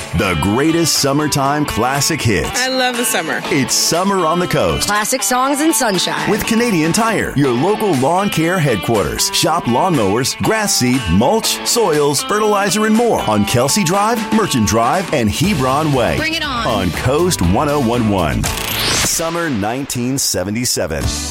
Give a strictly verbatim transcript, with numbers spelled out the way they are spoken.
The greatest summertime classic hits. I love the summer. It's Summer on the Coast. Classic songs and sunshine. With Canadian Tire, your local lawn care headquarters. Shop lawnmowers, grass seed, mulch, soils, fertilizer, and more on Kelsey Drive, Merchant Drive, and Hebron Way. Bring it on. On Coast ten eleven. Summer nineteen seventy-seven.